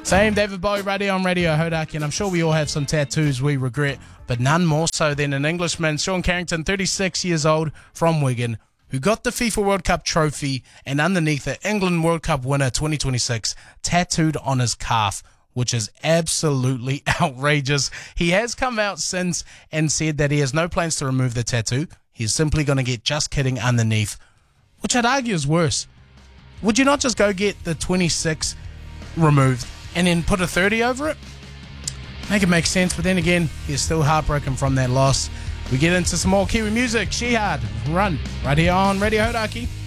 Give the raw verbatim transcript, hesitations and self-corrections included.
Same David Bowie right here on Radio Hodaki, and I'm sure we all have some tattoos we regret, but none more so than an Englishman, Sean Carrington, thirty-six years old, from Wigan, who got the FIFA World Cup trophy and underneath it, England World Cup winner twenty twenty-six, tattooed on his calf, which is absolutely outrageous. He has come out since and said that he has no plans to remove the tattoo. He's simply going to get Just Kidding underneath, which I'd argue is worse. Would you not just go get the twenty-six removed and then put a thirty over it? Make it make sense, but then again, he's still heartbroken from that loss. We get into some more Kiwi music. Shihad, Run, right here on Radio Hodaki.